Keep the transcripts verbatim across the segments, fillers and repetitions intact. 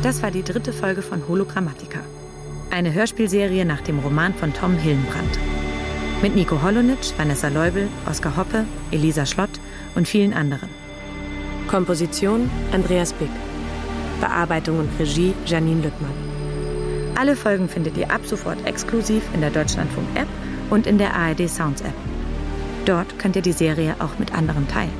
Das war die dritte Folge von Hologrammatica. Eine Hörspielserie nach dem Roman von Tom Hillenbrand. Mit Nico Holonitsch, Vanessa Leubel, Oskar Hoppe, Elisa Schlott und vielen anderen. Komposition Andreas Bick. Bearbeitung und Regie Janine Lüttmann. Alle Folgen findet ihr ab sofort exklusiv in der Deutschlandfunk-App und in der A R D Sounds-App. Dort könnt ihr die Serie auch mit anderen teilen.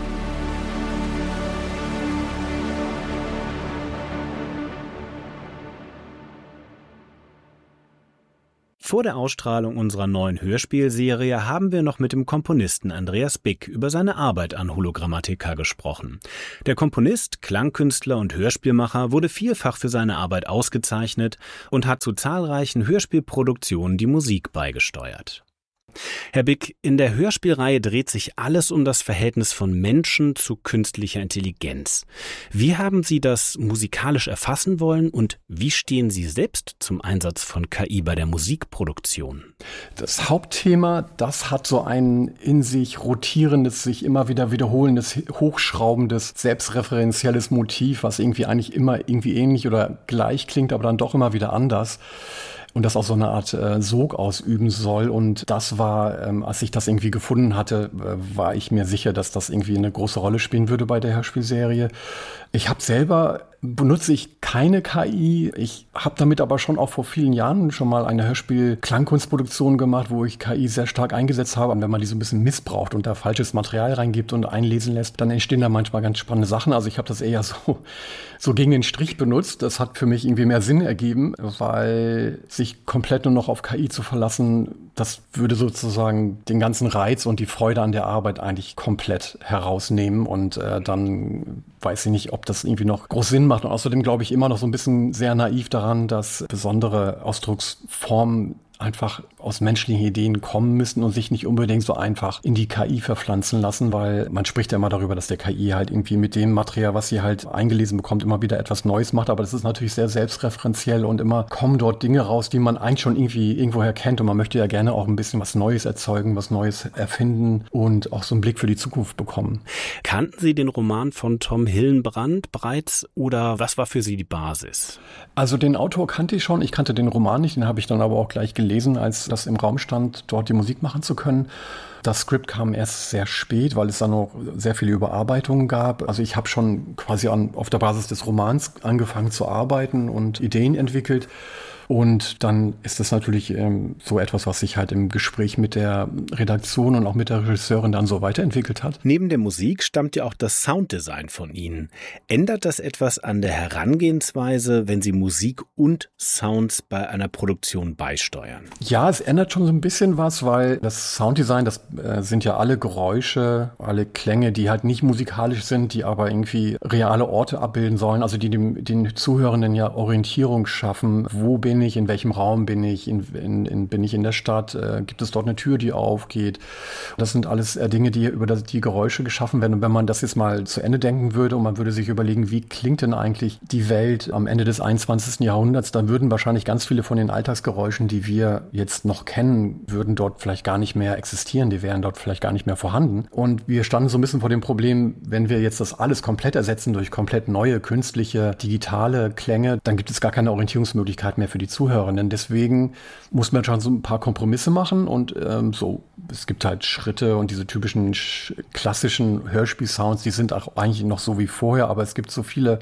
Vor der Ausstrahlung unserer neuen Hörspielserie haben wir noch mit dem Komponisten Andreas Bick über seine Arbeit an Hologrammatica gesprochen. Der Komponist, Klangkünstler und Hörspielmacher wurde vielfach für seine Arbeit ausgezeichnet und hat zu zahlreichen Hörspielproduktionen die Musik beigesteuert. Herr Bick, in der Hörspielreihe dreht sich alles um das Verhältnis von Menschen zu künstlicher Intelligenz. Wie haben Sie das musikalisch erfassen wollen und wie stehen Sie selbst zum Einsatz von K I bei der Musikproduktion? Das Hauptthema, das hat so ein in sich rotierendes, sich immer wieder wiederholendes, hochschraubendes, selbstreferenzielles Motiv, was irgendwie eigentlich immer irgendwie ähnlich oder gleich klingt, aber dann doch immer wieder anders. Und das auch so eine Art äh, Sog ausüben soll. Und das war, ähm, als ich das irgendwie gefunden hatte, äh, war ich mir sicher, dass das irgendwie eine große Rolle spielen würde bei der Hörspielserie. Ich habe selber, benutze ich keine K I. Ich habe damit aber schon auch vor vielen Jahren schon mal eine Hörspiel-Klangkunstproduktion gemacht, wo ich K I sehr stark eingesetzt habe. Und wenn man die so ein bisschen missbraucht und da falsches Material reingibt und einlesen lässt, dann entstehen da manchmal ganz spannende Sachen. Also ich habe das eher so, so gegen den Strich benutzt. Das hat für mich irgendwie mehr Sinn ergeben, weil sich komplett nur noch auf K I zu verlassen, das würde sozusagen den ganzen Reiz und die Freude an der Arbeit eigentlich komplett herausnehmen. Und äh, dann weiß ich nicht, ob das irgendwie noch groß Sinn macht. Und außerdem glaube ich immer noch so ein bisschen sehr naiv daran, dass besondere Ausdrucksformen einfach aus menschlichen Ideen kommen müssen und sich nicht unbedingt so einfach in die K I verpflanzen lassen, weil man spricht ja immer darüber, dass der K I halt irgendwie mit dem Material, was sie halt eingelesen bekommt, immer wieder etwas Neues macht, aber das ist natürlich sehr selbstreferenziell und immer kommen dort Dinge raus, die man eigentlich schon irgendwie irgendwoher kennt und man möchte ja gerne auch ein bisschen was Neues erzeugen, was Neues erfinden und auch so einen Blick für die Zukunft bekommen. Kannten Sie den Roman von Tom Hillenbrand bereits oder was war für Sie die Basis? Also den Autor kannte ich schon, ich kannte den Roman nicht, den habe ich dann aber auch gleich gelesen. gelesen, als das im Raum stand, dort die Musik machen zu können. Das Skript kam erst sehr spät, weil es dann noch sehr viele Überarbeitungen gab. Also ich habe schon quasi an, auf der Basis des Romans angefangen zu arbeiten und Ideen entwickelt. Und dann ist das natürlich ähm, so etwas, was sich halt im Gespräch mit der Redaktion und auch mit der Regisseurin dann so weiterentwickelt hat. Neben der Musik stammt ja auch das Sounddesign von Ihnen. Ändert das etwas an der Herangehensweise, wenn Sie Musik und Sounds bei einer Produktion beisteuern? Ja, es ändert schon so ein bisschen was, weil das Sounddesign, das äh, sind ja alle Geräusche, alle Klänge, die halt nicht musikalisch sind, die aber irgendwie reale Orte abbilden sollen, also die dem, den Zuhörenden ja Orientierung schaffen. Wo bin ich, in welchem Raum bin ich, in, in, in, bin ich in der Stadt, äh, gibt es dort eine Tür, die aufgeht. Das sind alles äh, Dinge, die über das, die Geräusche geschaffen werden. Und wenn man das jetzt mal zu Ende denken würde und man würde sich überlegen, wie klingt denn eigentlich die Welt am Ende des einundzwanzigsten Jahrhunderts, dann würden wahrscheinlich ganz viele von den Alltagsgeräuschen, die wir jetzt noch kennen, würden dort vielleicht gar nicht mehr existieren, die wären dort vielleicht gar nicht mehr vorhanden. Und wir standen so ein bisschen vor dem Problem, wenn wir jetzt das alles komplett ersetzen durch komplett neue, künstliche, digitale Klänge, dann gibt es gar keine Orientierungsmöglichkeit mehr für die Zuhörenden. Deswegen muss man schon so ein paar Kompromisse machen und ähm, so, es gibt halt Schritte und diese typischen sch- klassischen Hörspiel-Sounds, die sind auch eigentlich noch so wie vorher, aber es gibt so viele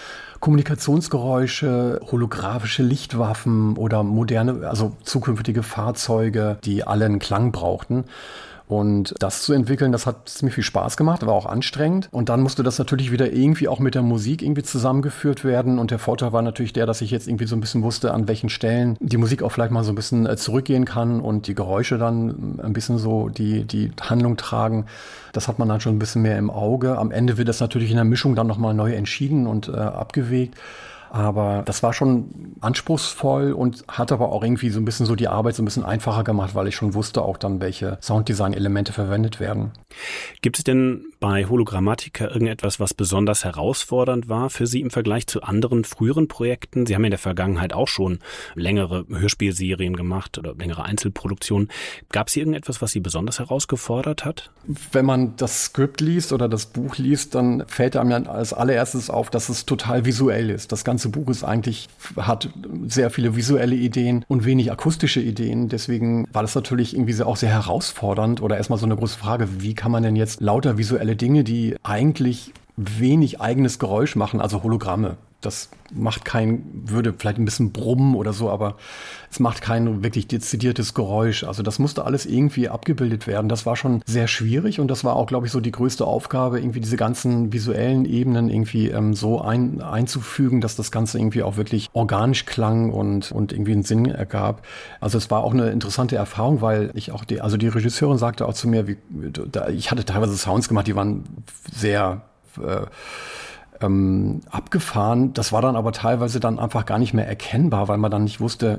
Kommunikationsgeräusche, holographische Lichtwaffen oder moderne, also zukünftige Fahrzeuge, die alle einen Klang brauchten. Und das zu entwickeln, das hat ziemlich viel Spaß gemacht, war auch anstrengend. Und dann musste das natürlich wieder irgendwie auch mit der Musik irgendwie zusammengeführt werden. Und der Vorteil war natürlich der, dass ich jetzt irgendwie so ein bisschen wusste, an welchen Stellen die Musik auch vielleicht mal so ein bisschen zurückgehen kann und die Geräusche dann ein bisschen so die, die Handlung tragen. Das hat man dann schon ein bisschen mehr im Auge. Am Ende wird das natürlich in der Mischung dann nochmal neu entschieden und äh, abgewegt. Aber das war schon anspruchsvoll und hat aber auch irgendwie so ein bisschen so die Arbeit so ein bisschen einfacher gemacht, weil ich schon wusste auch dann, welche Sounddesign-Elemente verwendet werden. Gibt es denn bei Hologrammatica irgendetwas, was besonders herausfordernd war für Sie im Vergleich zu anderen früheren Projekten? Sie haben in der Vergangenheit auch schon längere Hörspielserien gemacht oder längere Einzelproduktionen. Gab es hier irgendetwas, was Sie besonders herausgefordert hat? Wenn man das Skript liest oder das Buch liest, dann fällt einem dann als allererstes auf, dass es total visuell ist. Das ganze Buch ist eigentlich, hat sehr viele visuelle Ideen und wenig akustische Ideen. Deswegen war das natürlich irgendwie auch sehr herausfordernd oder erstmal so eine große Frage, wie kann man denn jetzt lauter visuelle Dinge, die eigentlich wenig eigenes Geräusch machen, also Hologramme. Das macht kein, würde vielleicht ein bisschen brummen oder so, aber es macht kein wirklich dezidiertes Geräusch. Also das musste alles irgendwie abgebildet werden. Das war schon sehr schwierig und das war auch, glaube ich, so die größte Aufgabe, irgendwie diese ganzen visuellen Ebenen irgendwie ähm, so ein, einzufügen, dass das Ganze irgendwie auch wirklich organisch klang und, und irgendwie einen Sinn ergab. Also es war auch eine interessante Erfahrung, weil ich auch, die, also die Regisseurin sagte auch zu mir, wie, da, ich hatte teilweise Sounds gemacht, die waren sehr äh, Ähm, abgefahren. Das war dann aber teilweise dann einfach gar nicht mehr erkennbar, weil man dann nicht wusste,